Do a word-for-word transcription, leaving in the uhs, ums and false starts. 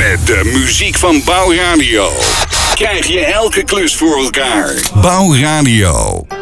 Met de muziek van Bouwradio krijg je elke klus voor elkaar. Bouwradio.